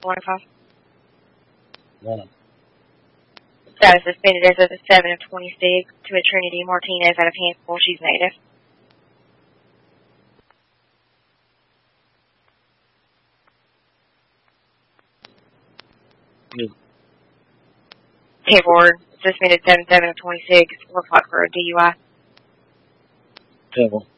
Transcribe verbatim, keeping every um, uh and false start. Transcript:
One five. One. Status suspended as of the seven of twenty-six to a Trinity Martinez out of Hansville. She's native. Good. ten four, suspended seven seven of twenty-six. Looks like for a D U I. ten four.